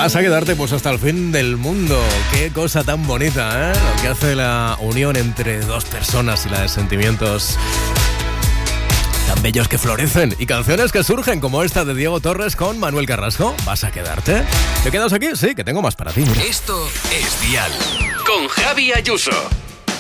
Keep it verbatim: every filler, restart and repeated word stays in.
Vas a quedarte pues hasta el fin del mundo. Qué cosa tan bonita, ¿eh? Lo que hace la unión entre dos personas y la de sentimientos tan bellos que florecen. Y canciones que surgen como esta de Diego Torres con Manuel Carrasco. ¿Vas a quedarte? ¿Te quedas aquí? Sí, que tengo más para ti. Mira. Esto es Dial con Javi Ayuso.